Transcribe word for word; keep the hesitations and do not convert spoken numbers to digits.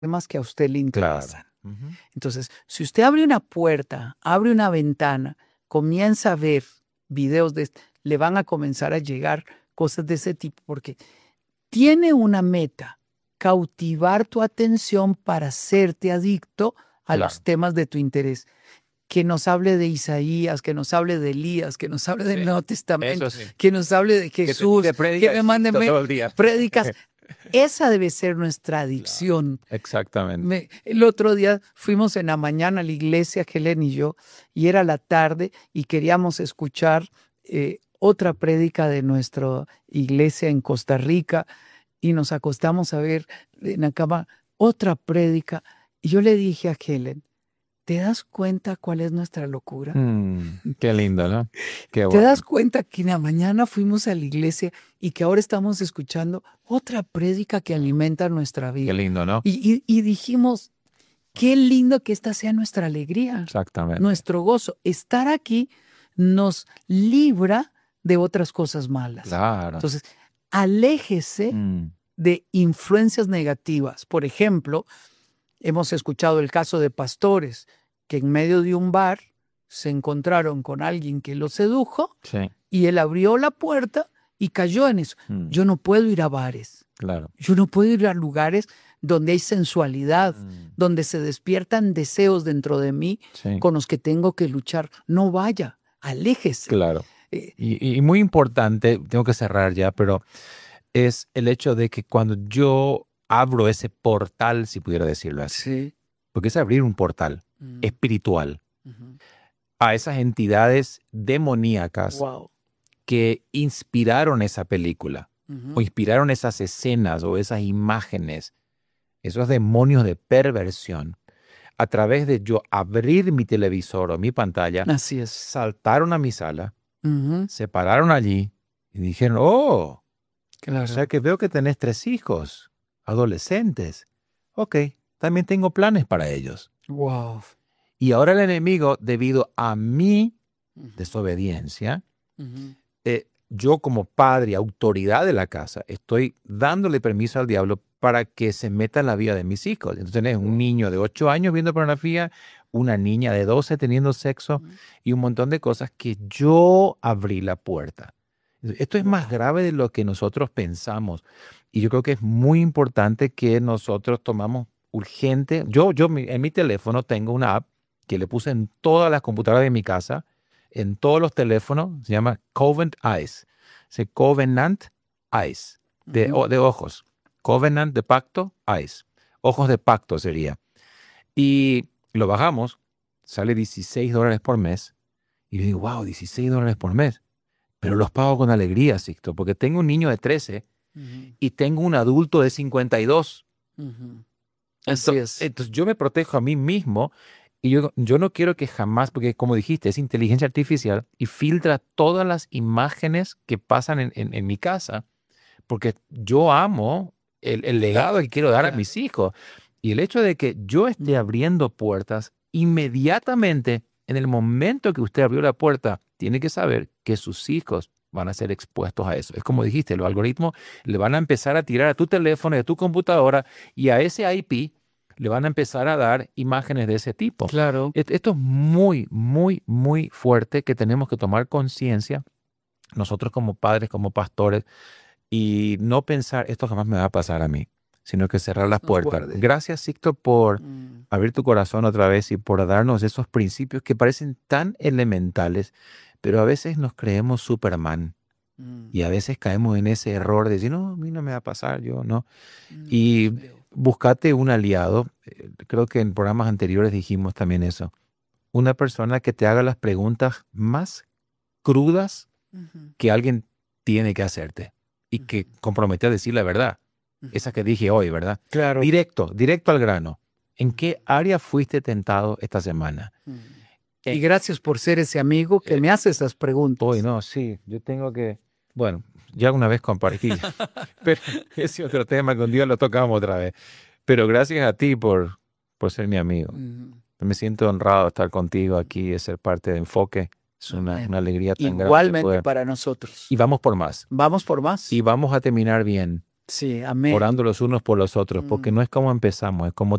temas que a usted le interesan. Claro. Uh-huh. Entonces, si usted abre una puerta, abre una ventana, comienza a ver videos de este, le van a comenzar a llegar cosas de ese tipo, porque tiene una meta, cautivar tu atención para hacerte adicto a Claro. los temas de tu interés. Que nos hable de Isaías, que nos hable de Elías, que nos hable del Sí, Nuevo Testamento, eso sí. que nos hable de Jesús, que, te, que que me mande todo el día. prédicas. Esa debe ser nuestra adicción. Claro, exactamente. Me, el otro día fuimos en la mañana a la iglesia, Helen y yo, y era la tarde y queríamos escuchar eh, otra prédica de nuestra iglesia en Costa Rica y nos acostamos a ver en la cama otra prédica. Y yo le dije a Helen, ¿te das cuenta cuál es nuestra locura? Mm, qué lindo, ¿no? Qué ¿Te bueno. das cuenta que en la mañana fuimos a la iglesia y que ahora estamos escuchando otra prédica que alimenta nuestra vida? Qué lindo, ¿no? Y, y, y dijimos, qué lindo que esta sea nuestra alegría, Exactamente. nuestro gozo. Estar aquí nos libra de otras cosas malas. Claro. Entonces, aléjese mm. de influencias negativas. Por ejemplo, hemos escuchado el caso de pastores que en medio de un bar se encontraron con alguien que lo sedujo Sí. y él abrió la puerta y cayó en eso. Mm. Yo no puedo ir a bares. Claro. Yo no puedo ir a lugares donde hay sensualidad, Mm. donde se despiertan deseos dentro de mí Sí. con los que tengo que luchar. No vaya, aléjese. Claro. Eh, Y, y muy importante, tengo que cerrar ya, pero es el hecho de que cuando yo abro ese portal, si pudiera decirlo así, sí. porque es abrir un portal Mm. espiritual Ujú. a esas entidades demoníacas Wow. que inspiraron esa película, Ujú. o inspiraron esas escenas o esas imágenes, esos demonios de perversión, a través de yo abrir mi televisor o mi pantalla, Así es. saltaron a mi sala, Ujú. se pararon allí y dijeron, oh, Claro. o sea que veo que tenés tres hijos, adolescentes. Ok, también tengo planes para ellos. Wow. Y ahora el enemigo, debido a mi Ujú. desobediencia, Ujú. eh, yo como padre, autoridad de la casa, estoy dándole permiso al diablo para que se meta en la vida de mis hijos. Entonces tenés un niño de ocho años viendo pornografía, una niña de doce teniendo sexo Ujú. y un montón de cosas que yo abrí la puerta. Esto es más grave de lo que nosotros pensamos. Y yo creo que es muy importante que nosotros tomamos urgente. Yo, yo mi- en mi teléfono tengo una app que le puse en todas las computadoras de mi casa, en todos los teléfonos, se llama Covenant Eyes. Se Covenant Eyes, de, Ujú. o- de ojos. Covenant de pacto, Eyes. Ojos de pacto sería. Y lo bajamos, sale dieciséis dólares por mes. Y yo digo, wow, dieciséis dólares por mes. Pero los pago con alegría, Sixto, porque tengo un niño de trece Ujú. y tengo un adulto de cincuenta y dos. Ujú. Así Ento- es. Entonces yo me protejo a mí mismo y yo, yo no quiero que jamás, porque como dijiste, es inteligencia artificial y filtra todas las imágenes que pasan en, en- en mi casa, porque yo amo el, el legado que quiero dar a Claro. mis hijos. Y el hecho de que yo esté Ujú. abriendo puertas, inmediatamente, en el momento que usted abrió la puerta, tiene que saber que sus hijos van a ser expuestos a eso. Es como dijiste, los algoritmos le van a empezar a tirar a tu teléfono y a tu computadora y a ese I P le van a empezar a dar imágenes de ese tipo. Claro. Et- Esto es muy, muy, muy fuerte que tenemos que tomar conciencia nosotros como padres, como pastores, y no pensar, esto jamás me va a pasar a mí, sino que cerrar las Nos puertas. guarde. Gracias, Sixto, por Mm. abrir tu corazón otra vez y por darnos esos principios que parecen tan elementales, pero a veces nos creemos Superman Mm. y a veces caemos en ese error de decir, no, a mí no me va a pasar, yo no. No, Y yo creo. buscate un aliado. Eh, Creo que en programas anteriores dijimos también eso. Una persona que te haga las preguntas más crudas Ujú. que alguien tiene que hacerte y que Ujú. compromete a decir la verdad. Ujú. Esa que dije hoy, ¿verdad? Claro. Directo, directo al grano. ¿En qué área fuiste tentado esta semana? Mm. Eh, Y gracias por ser ese amigo que eh, me hace esas preguntas. Hoy no, sí, yo tengo que... Bueno, ya una vez compartí, pero ese otro tema con Dios lo tocamos otra vez. Pero gracias a ti por, por ser mi amigo. Ujú. Me siento honrado de estar contigo aquí, de ser parte de Enfoque. Es una, Amén. una alegría tan grande Igualmente poder... para nosotros. Y vamos por más. Vamos por más. Y vamos a terminar bien. Sí, amén. Orando los unos por los otros, porque Mm. no es como empezamos, es como